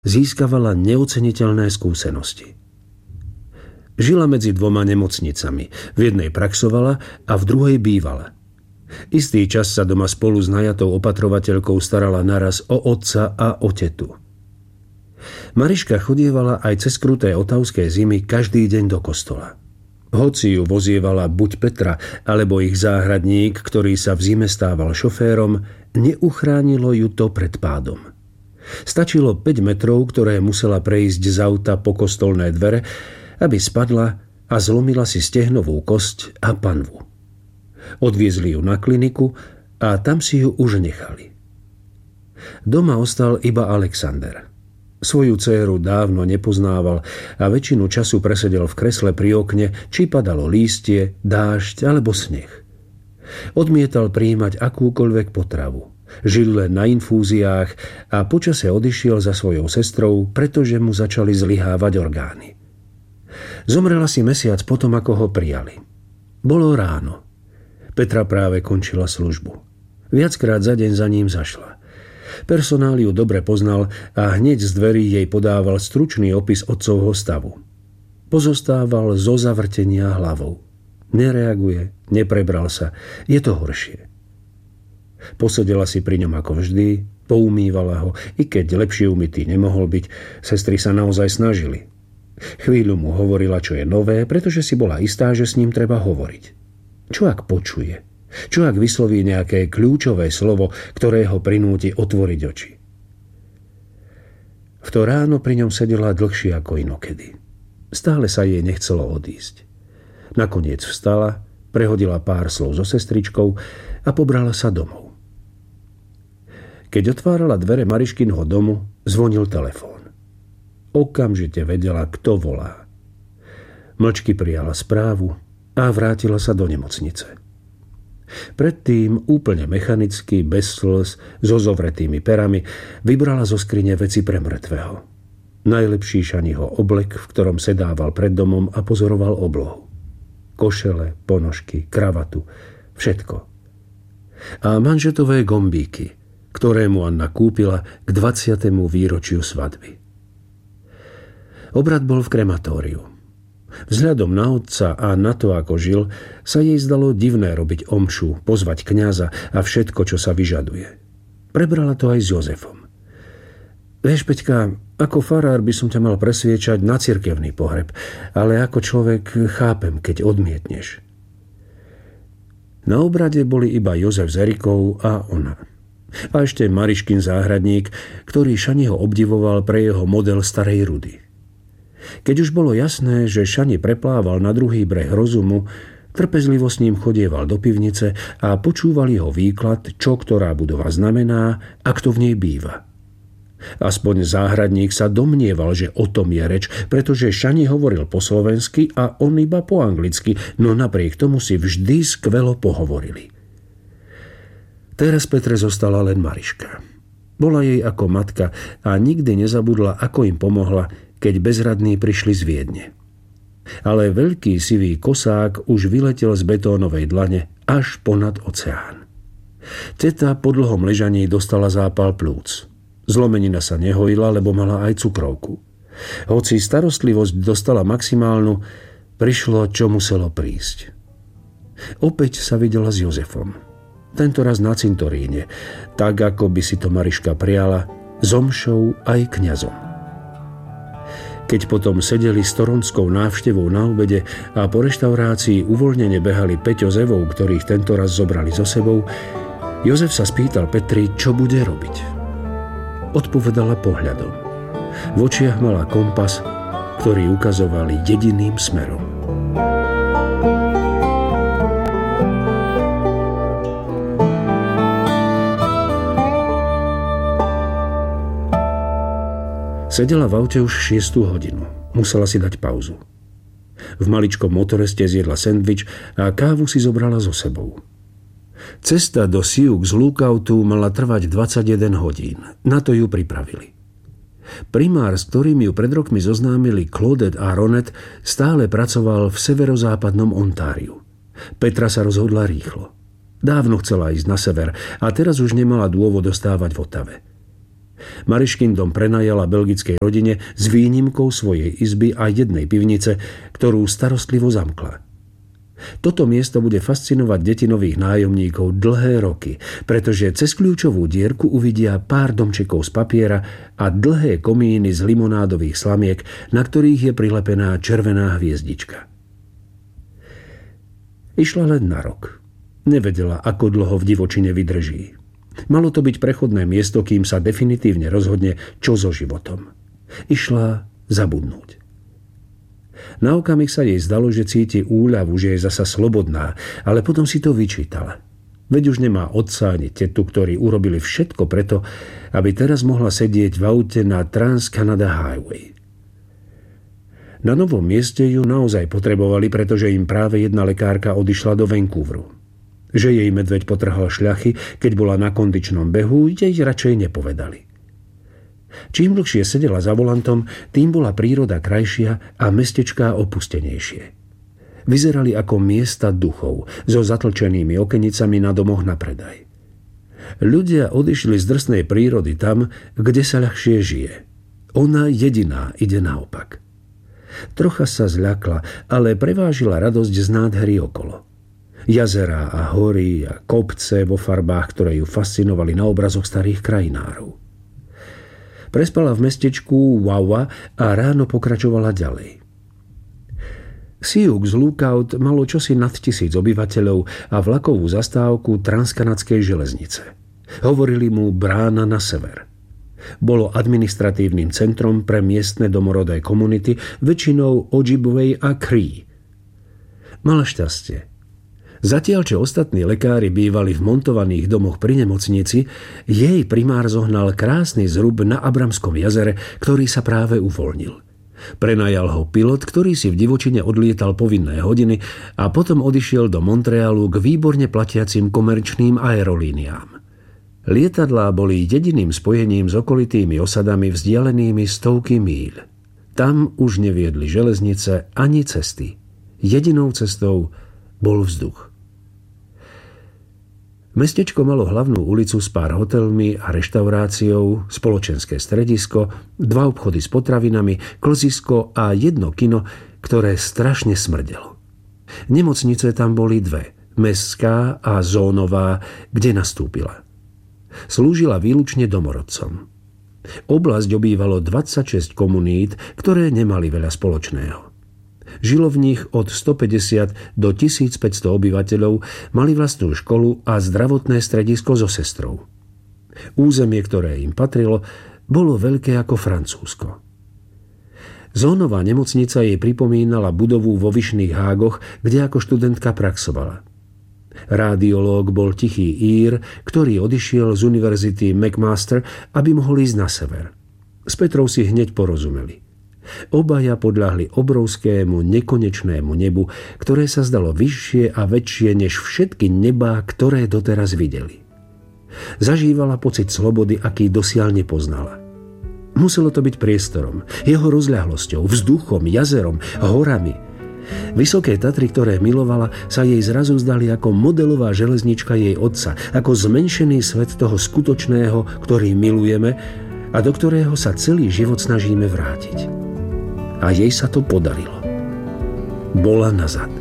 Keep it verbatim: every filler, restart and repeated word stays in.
získavala neoceniteľné skúsenosti. Žila medzi dvoma nemocnicami. V jednej praxovala a v druhej bývala. Istý čas sa doma spolu s najatou opatrovateľkou starala naraz o otca a o tetu. Mariška chodievala aj cez kruté otavské zimy každý deň do kostola. Hoci ju vozievala buď Petra, alebo ich záhradník, ktorý sa v zime stával šoférom, neuchránilo ju to pred pádom. Stačilo päť metrov, ktoré musela prejsť z auta po kostolné dvere, aby spadla a zlomila si stehnovú kosť a panvu. Odviezli ju na kliniku a tam si ju už nechali. Doma ostal iba Alexander. Svoju dcéru dávno nepoznával a väčšinu času presedel v kresle pri okne, či padalo lístie, dážď alebo sneh. Odmietal prijímať akúkoľvek potravu. Žil len na infúziách a počase odišiel za svojou sestrou, pretože mu začali zlyhávať orgány. Zomrela si mesiac potom, ako ho prijali. Bolo ráno. Petra práve končila službu. Viackrát za deň za ním zašla. Personál ju dobre poznal a hneď z dverí jej podával stručný opis otcovho stavu. Pozostával zo zavrtenia hlavou. Nereaguje, neprebral sa. Je to horšie. Posedela si pri ňom ako vždy, poumývala ho, i keď lepšie umytý nemohol byť, sestry sa naozaj snažili. Chvíľu mu hovorila, čo je nové, pretože si bola istá, že s ním treba hovoriť. Čo ak počuje? Čo ak vysloví nejaké kľúčové slovo, ktoré ho prinúti otvoriť oči? V to ráno pri ňom sedela dlhšie ako inokedy. Stále sa jej nechcelo odísť. Nakoniec vstala, prehodila pár slov so sestričkou a pobrala sa domov. Keď otvárala dvere Mariškinho domu, zvonil telefón. Okamžite vedela, kto volá. Mlčky prijala správu a vrátila sa do nemocnice. Predtým úplne mechanicky, bez slz, so zovretými perami, vybrala zo skrine veci pre mŕtvého. Najlepší Šaniho oblek, v ktorom sedával pred domom a pozoroval oblohu. Košele, ponožky, kravatu, všetko. A manžetové gombíky, ktoré mu Anna kúpila k dvadsiatemu výročiu svadby. Obrad bol v krematóriu. Vzhľadom na otca a na to, ako žil, sa jej zdalo divné robiť omšu, pozvať kňaza a všetko, čo sa vyžaduje. Prebrala to aj s Jozefom. Vieš, Peťka, ako farár by som ťa mal presviečať na cirkevný pohreb, ale ako človek chápem, keď odmietneš. Na obrade boli iba Jozef s Erikou a ona. A ešte Mariškin záhradník, ktorý Šaniho obdivoval pre jeho model starej rudy. Keď už bolo jasné, že Šani preplával na druhý breh rozumu, trpezlivo s ním chodieval do pivnice a počúval jeho výklad, čo ktorá budova znamená a kto v nej býva. Aspoň záhradník sa domnieval, že o tom je reč, pretože Šani hovoril po slovensky a on iba po anglicky, no napriek tomu si vždy skvelo pohovorili. Teraz Petre zostala len Mariška. Bola jej ako matka a nikdy nezabudla, ako im pomohla, keď bezradní prišli z Viedne. Ale veľký sivý kosák už vyletel z betónovej dlane až ponad oceán. Teta po dlhom ležaní dostala zápal plúc. Zlomenina sa nehojila, lebo mala aj cukrovku. Hoci starostlivosť dostala maximálnu, prišlo, čo muselo prísť. Opäť sa videla s Jozefom. Tentoraz na cintoríne, tak ako by si to Mariška prijala, s omšou aj kňazom. Keď potom sedeli s toronskou návštevou na obede a po reštaurácii uvoľnene behali Peťo s Evou, ktorých tentoraz zobrali so sebou, Jozef sa spýtal Petri, čo bude robiť. Odpovedala pohľadom. V očiach mala kompas, ktorý ukazovali jediným smerom. Sedela v aute už šiestu hodinu. Musela si dať pauzu. V maličkom motoreste zjedla sendvič a kávu si zobrala so sebou. Cesta do Sioux z Lookoutu mala trvať dvadsaťjeden hodín. Na to ju pripravili. Primár, s ktorým ju pred rokmi zoznámili Claudette a Ronette, stále pracoval v severozápadnom Ontáriu. Petra sa rozhodla rýchlo. Dávno chcela ísť na sever a teraz už nemala dôvod ostávať v Ottawe. Mariškin dom prenajala belgickej rodine s výnimkou svojej izby a jednej pivnice, ktorú starostlivo zamkla. Toto miesto bude fascinovať deti nových nájomníkov dlhé roky, pretože cez kľúčovú dierku uvidia pár domčekov z papiera a dlhé komíny z limonádových slamiek, na ktorých je prilepená červená hviezdička. Išla len na rok. Nevedela, ako dlho v divočine vydrží. Malo to byť prechodné miesto, kým sa definitívne rozhodne, čo so životom. Išla zabudnúť. Na okamih sa jej zdalo, že cíti úľavu, že je zasa slobodná, ale potom si to vyčítala. Veď už nemá otca ani tetu, ktorí urobili všetko preto, aby teraz mohla sedieť v aute na Trans-Canada Highway. Na novom mieste ju naozaj potrebovali, pretože im práve jedna lekárka odišla do Vancouveru. Že jej medveď potrhal šľachy, keď bola na kondičnom behu, jej radšej nepovedali. Čím dlhšie sedela za volantom, tým bola príroda krajšia a mestečká opustenejšie. Vyzerali ako miesta duchov so zatlčenými okenicami na domoch na predaj. Ľudia odišli z drsnej prírody tam, kde sa ľahšie žije. Ona jediná ide naopak. Trocha sa zľakla, ale prevážila radosť z nádhery okolo. Jazerá a hory a kopce vo farbách, ktoré ju fascinovali na obrazoch starých krajinárov. Prespala v mestečku Wawa a ráno pokračovala ďalej. Sioux Lookout malo čosi nad tisíc obyvateľov a vlakovú zastávku transkanadskej železnice. Hovorili mu brána na sever. Bolo administratívnym centrom pre miestne domorodé komunity, väčšinou Ojibwe a Cree. Mala šťastie. Zatiaľ, čo ostatní lekári bývali v montovaných domoch pri nemocnici, jej primár zohnal krásny zrub na Abramskom jazere, ktorý sa práve uvoľnil. Prenajal ho pilot, ktorý si v divočine odlietal povinné hodiny a potom odišiel do Montrealu k výborne platiacim komerčným aerolíniám. Lietadlá boli jediným spojením s okolitými osadami vzdialenými stovky míľ. Tam už neviedli železnice ani cesty. Jedinou cestou bol vzduch. Mestečko malo hlavnú ulicu s pár hotelmi a reštauráciou, spoločenské stredisko, dva obchody s potravinami, klzisko a jedno kino, ktoré strašne smrdelo. Nemocnice tam boli dve, mestská a zónová, kde nastúpila. Slúžila výlučne domorodcom. Oblasť obývalo dvadsaťšesť komunít, ktoré nemali veľa spoločného. Žilo v nich od stopäťdesiat do tisícpäťsto obyvateľov, mali vlastnú školu a zdravotné stredisko so sestrou. Územie, ktoré im patrilo, bolo veľké ako Francúzsko. Zónová nemocnica jej pripomínala budovu vo Vyšných Hágoch, kde ako študentka praxovala. Rádiológ bol tichý Ír, ktorý odišiel z univerzity McMaster, aby mohol ísť na sever. S Petrou si hneď porozumeli. Obaja podľahli obrovskému nekonečnému nebu, ktoré sa zdalo vyššie a väčšie než všetky nebá, ktoré doteraz videli. Zažívala pocit slobody, aký dosiaľ nepoznala. Muselo to byť priestorom, jeho rozľahlosťou, vzduchom, jazerom, horami. Vysoké Tatry, ktoré milovala, sa jej zrazu zdali ako modelová železnička jej otca, ako zmenšený svet toho skutočného, ktorý milujeme a do ktorého sa celý život snažíme vrátiť. A jej sa to podarilo. Bola nazad.